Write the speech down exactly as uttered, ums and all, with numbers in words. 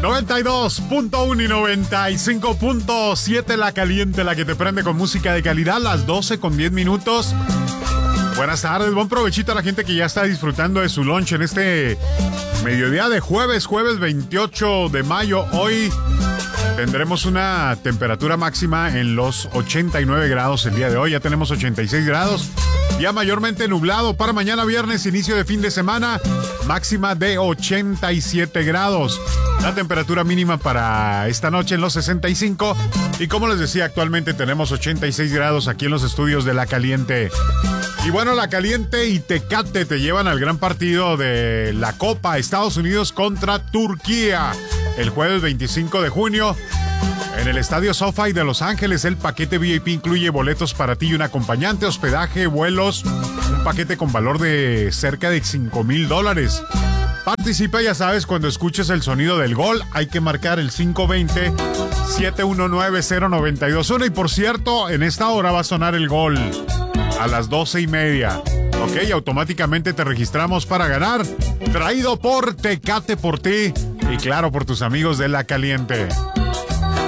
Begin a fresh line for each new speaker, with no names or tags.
noventa y dos punto uno y noventa y cinco punto siete La Caliente, la que te prende con música de calidad, las doce con diez minutos. Buenas tardes, buen provechito a la gente que ya está disfrutando de su lunch en este mediodía de jueves, jueves veintiocho de mayo. Hoy tendremos una temperatura máxima en los ochenta y nueve grados el día de hoy. Ya tenemos ochenta y seis grados. Ya mayormente nublado para mañana viernes, inicio de fin de semana, máxima de ochenta y siete grados. La temperatura mínima para esta noche en los sesenta y cinco. Y como les decía, actualmente tenemos ochenta y seis grados aquí en los estudios de La Caliente. Y bueno, La Caliente y Tecate te llevan al gran partido de la Copa Estados Unidos contra Turquía. El jueves veinticinco de junio, en el Estadio SoFi de Los Ángeles. El paquete V I P incluye boletos para ti y un acompañante, hospedaje, vuelos, un paquete con valor de cerca de cinco mil dólares. Participa, ya sabes, cuando escuches el sonido del gol, hay que marcar el cinco dos cero, siete uno nueve, cero nueve dos uno. Y por cierto, en esta hora va a sonar el gol a las doce y media. Ok, automáticamente te registramos para ganar. Traído por Tecate por ti y claro, por tus amigos de La Caliente.